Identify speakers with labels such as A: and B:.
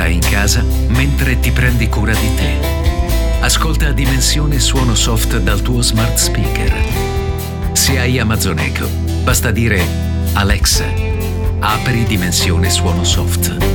A: stai in casa mentre ti prendi cura di te. Ascolta Dimensione Suono Soft dal tuo smart speaker. Se hai Amazon Echo, basta dire Alexa, apri Dimensione Suono Soft.